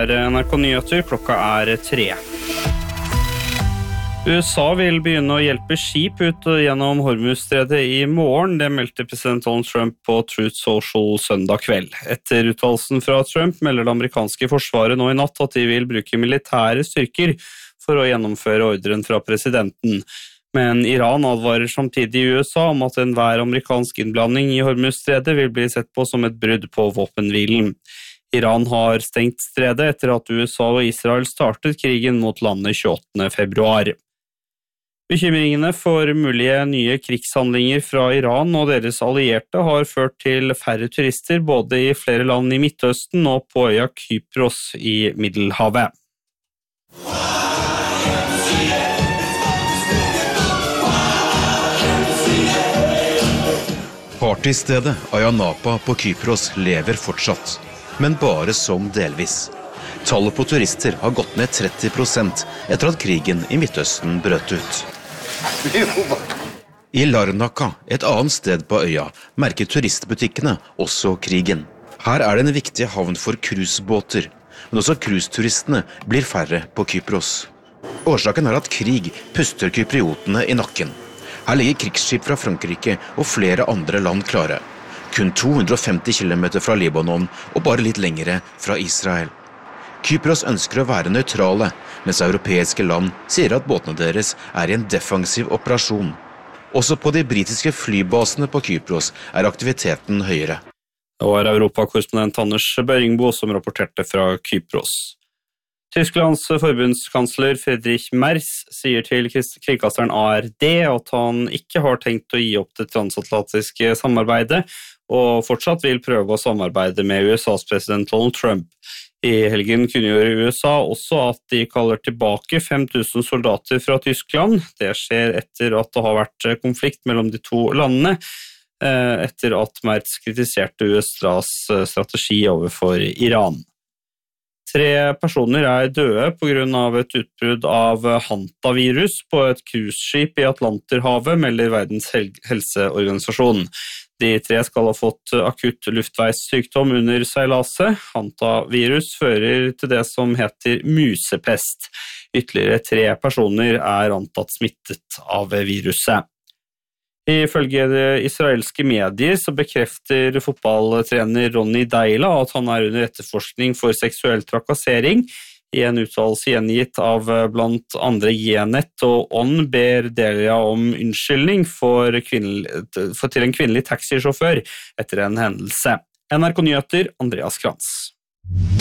NRK Nyheter, klokka 3. USA vil begynne å hjelpe skip ut gjennom Hormuzstredet i morgen, det meldte president Donald Trump på Truth Social søndag kveld. Etter uttalelsen fra Trump melder det amerikanske forsvaret nå i natt at de vil bruke militære styrker for å gjennomføre ordren fra presidenten. Men Iran advarer samtidig i USA om at enhver amerikansk innblanding i Hormuzstredet vil bli sett på som et brudd på våpenhvilen. Iran har stengt stredet etter at USA og Israel startet krigen mot landet 28. februar. Bekymringene for mulige nye krigshandlinger fra Iran og deres allierte har ført til færre turister både i flere land i Midtøsten og på øya Kypros i Middelhavet. Partystedet Ayia Napa på Kypros lever fortsatt, men bare som delvis. Tallet på turister har gått ned 30% etter at krigen i Midtøsten brøt ut. I Larnaca, et annet sted på øya, merker turistbutikkene også krigen. Her er det en viktig havn for cruisebåter, men også cruiseturistene blir færre på Kypros. Årsaken er at krig puster kypriotene i nakken. Her ligger krigsskip fra Frankrike og flere andre land klare. Kun 250 kilometer fra Libanon og bare litt lengre fra Israel. Kypros ønsker å være nøytrale, mens europeiske land sier at båtene deres er i en defensiv operasjon. Også på de britiske flybasene på Kypros er aktiviteten høyere. Det var europakorrespondent Anders Børingbo som rapporterte fra Kypros. Tysklands forbundskansler Friedrich Merz sier til kringkasteren ARD at han ikke har tenkt å gi opp det transatlantiske samarbeidet, og fortsatt vil prøve å samarbeide med USAs president Donald Trump. I helgen kunngjorde USA også at de kaller tilbake 5000 soldater fra Tyskland. Det skjer etter at det har vært konflikt mellom de to landene, etter at Merz kritiserte USAs strategi overfor Iran. 3 personer er døde på grunn av et utbrudd av hantavirus på et cruiseskip i Atlanterhavet, melder Verdens helseorganisasjon. De 3 skal ha fått akutt luftveissykdom under seilaset. Hantavirus fører til det som heter musepest. Ytterligere 3 personer er antatt smittet av viruset. Ifølge det israelske medier så bekrefter fotballtrener Ronny Deila at han er under etterforskning for seksuell trakassering. I en uttalelse gjengitt av blant andre G-nett og On ber Delia om unnskyldning til en kvinnelig taxisjåfør etter en hendelse. NRK Nyheter, Andreas Krantz.